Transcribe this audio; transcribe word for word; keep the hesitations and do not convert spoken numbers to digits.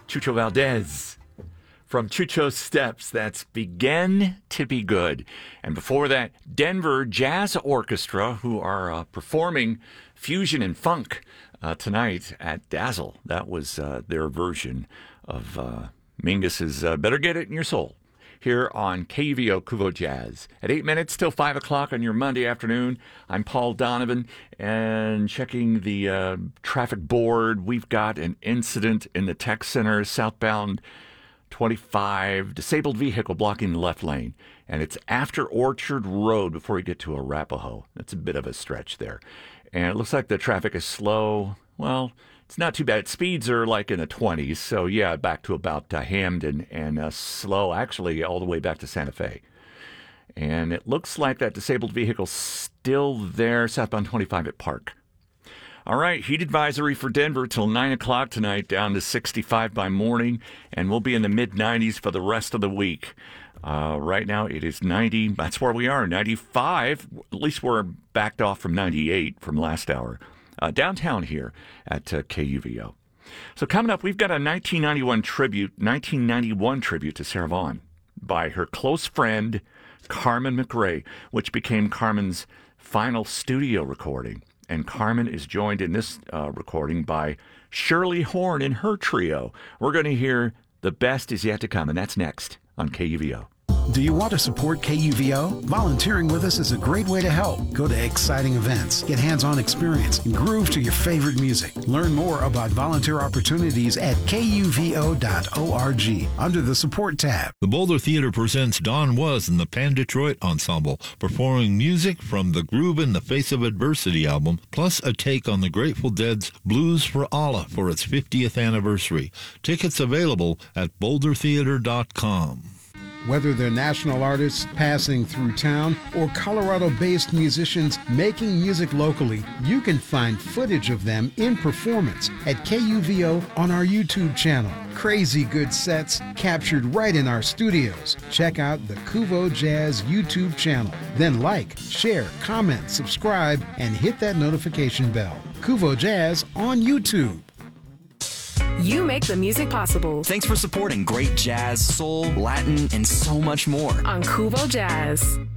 Chucho Valdez. From Chucho Steps, that's Begin to Be Good. And before that, Denver Jazz Orchestra, who are uh, performing fusion and funk uh, tonight at Dazzle. That was uh, their version of uh, Mingus's uh, Better Get It in Your Soul here on K U V O Kuvo Jazz. At eight minutes till five o'clock on your Monday afternoon, I'm Paul Donovan, and checking the uh, traffic board, we've got an incident in the tech center, southbound twenty-five, disabled vehicle blocking the left lane, and it's after Orchard Road before you get to Arapahoe. That's a bit of a stretch there. And it looks like the traffic is slow. Well, it's not too bad. Speeds are like in the twenties, so yeah, back to about uh, Hamden, and uh, slow actually all the way back to Santa Fe. And it looks like that disabled vehicle's still there, southbound twenty-five at Park. All right, heat advisory for Denver till nine o'clock tonight, down to sixty-five by morning, and we'll be in the mid nineties for the rest of the week. Uh, right now it is ninety. That's where we are, ninety-five. At least we're backed off from ninety-eight from last hour. Uh, downtown here at uh, K U V O. So coming up, we've got a nineteen ninety-one tribute, nineteen ninety-one tribute to Sarah Vaughan by her close friend, Carmen McRae, which became Carmen's final studio recording. And Carmen is joined in this uh, recording by Shirley Horn and her trio. We're going to hear The Best Is Yet to Come, and that's next on K U V O. Do you want to support K U V O? Volunteering with us is a great way to help. Go to exciting events, get hands-on experience, and groove to your favorite music. Learn more about volunteer opportunities at K U V O dot org under the Support tab. The Boulder Theater presents Don Was and the Pan Detroit Ensemble, performing music from the Groove in the Face of Adversity album, plus a take on the Grateful Dead's Blues for Allah for its fiftieth anniversary. Tickets available at boulder theater dot com. Whether they're national artists passing through town or Colorado-based musicians making music locally, you can find footage of them in performance at K U V O on our YouTube channel. Crazy good sets captured right in our studios. Check out the Kuvo Jazz YouTube channel. Then like, share, comment, subscribe, and hit that notification bell. Kuvo Jazz on YouTube. You make the music possible. Thanks for supporting great jazz, soul, Latin, and so much more On Kuvo Jazz.